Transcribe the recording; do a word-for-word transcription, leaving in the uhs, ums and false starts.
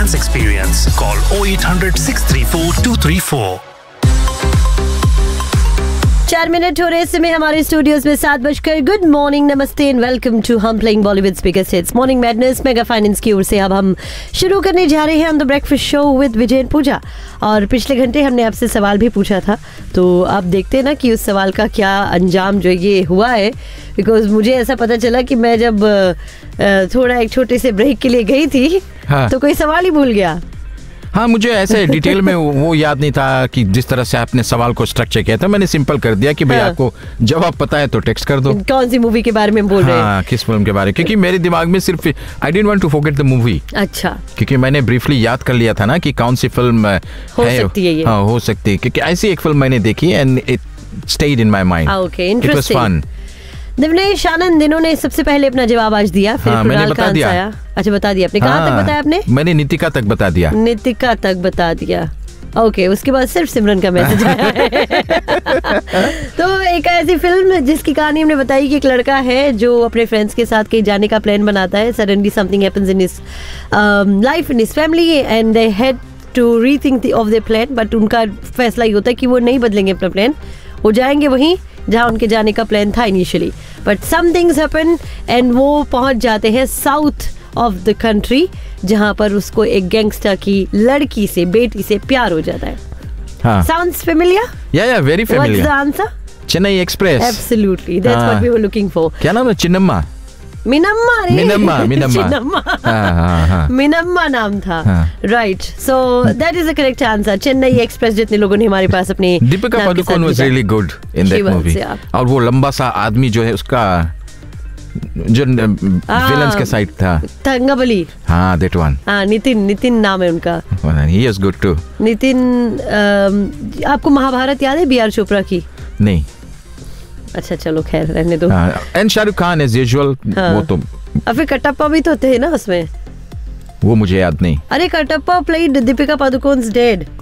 romance experience. Call oh eight hundred six three four two three four. चार minute हो रहे इस समय हमारे स्टूडियोज में सात बजकर। गुड मॉर्निंग, नमस्ते एंड वेलकम टू हम playing Bollywood biggest hits morning madness mega finance की ओर से। अब हम शुरू करने जा रहे हैं on the breakfast show with Vijay and पूजा। और पिछले घंटे हमने आपसे सवाल भी पूछा था, तो आप देखते हैं ना कि उस सवाल का क्या अंजाम जो ये हुआ है। बिकॉज मुझे ऐसा पता चला कि मैं जब थोड़ा एक छोटे से ब्रेक के लिए गई थी, हाँ, तो कोई सवाल ही भूल गया। हाँ, मुझे ऐसे डिटेल में वो याद नहीं था कि जिस तरह से आपने सवाल को स्ट्रक्चर किया था। मैंने सिंपल कर दिया कि भाई हाँ, आपको जवाब पता है तो टेक्स्ट कर दो। कौन सी मूवी के बारे में बोल रहे हैं? हाँ, किस फिल्म के बारे, क्योंकि मेरे दिमाग में सिर्फ I didn't want to forget the movie. अच्छा, क्योंकि मैंने ब्रीफली याद कर लिया था ना कि कौन सी फिल्म हो है, सकती है ये। हाँ, हो सकती है, क्योंकि ऐसी एक फिल्म मैंने देखी and it stayed in my mind. Okay, interesting. Divnesh आनंद, इन्होंने सबसे पहले अपना जवाब आज दिया, फिर हाँ, मैंने बता दिया। आया। अच्छा, बता दिया आपने। कहाँ हाँ, तक बताया आपने? मैंने नितिका तक बता दिया। नितिका तक बता दिया। ओके, उसके बाद सिर्फ सिमरन का मैसेज आया है। तो एक ऐसी फिल्म जिसकी कहानी हमने बताई कि एक लड़का है जो अपने फ्रेंड्स के साथ कहीं जाने का प्लान बनाता है। Suddenly something happens in his life, in his family, and they had to rethink of their plan. But उनका फैसला ये होता है कि वो नहीं बदलेंगे अपना प्लान, वो जाएंगे वहीं जहाँ उनके जाने का प्लान था initially. But some things happen and वो पहुंच जाते हैं साउथ ऑफ द कंट्री, जहाँ पर उसको एक गैंगस्टर की लड़की से, बेटी से प्यार हो जाता है। हाँ. Sounds familiar? Yeah, yeah, very familiar. What's the answer? Chennai Express. Absolutely, that's हाँ. what we were looking for. क्या नाम है? चिन्नम्मा। मिनम्मा रे। मिनम्मा, मिनम्मा। चिन्नम्मा। हाँ, हाँ, हाँ. मिनम्मा नाम था। Right, so that is the correct answer. Chennai express जितने लोगों ने हमारे पास अपने Deepika Padukone was really good in that movie. और वो लंबा सा आदमी जो है उसका जो विलन्स के साइड था, तंगाबली। हाँ, दैट वन। हाँ, नितिन, नितिन नाम है उनका। He is good to. Nitin, आपको महाभारत याद है बी आर चोपड़ा की? नहीं। अच्छा, चलो खैर, रहने दो। And Shahrukh Khan as usual. वो तो और फिर कटप्पा भी तो थे ना उसमें। वो मुझे याद नहीं। अरे, कटप्पा प्लेड दीपिका पादुकोण's डैड।